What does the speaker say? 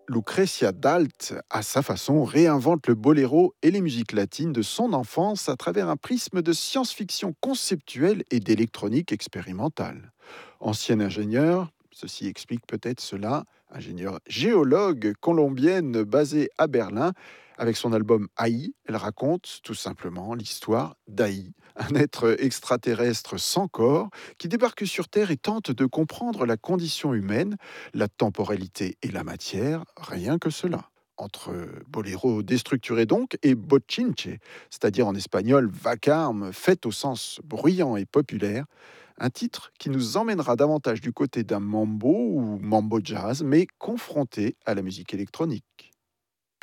Lucrezia Dalt, à sa façon, réinvente le boléro et les musiques latines de son enfance à travers un prisme de science-fiction conceptuelle et d'électronique expérimentale. Ancienne ingénieure, ceci explique peut-être cela, ingénieure géologue colombienne basée à Berlin, avec son album AI, elle raconte tout simplement l'histoire d'AI, un être extraterrestre sans corps qui débarque sur Terre et tente de comprendre la condition humaine, la temporalité et la matière, rien que cela. Entre boléro déstructuré donc et bochinche, c'est-à-dire en espagnol vacarme, fait au sens bruyant et populaire, un titre qui nous emmènera davantage du côté d'un mambo ou mambo jazz, mais confronté à la musique électronique.